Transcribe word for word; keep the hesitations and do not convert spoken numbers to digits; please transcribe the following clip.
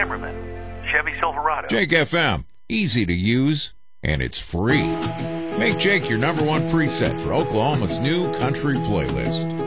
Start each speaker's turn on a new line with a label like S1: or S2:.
S1: Zimmerman, Chevy Silverado.
S2: Jake F M, easy to use, and it's free. Make Jake your number one preset for Oklahoma's new country playlist.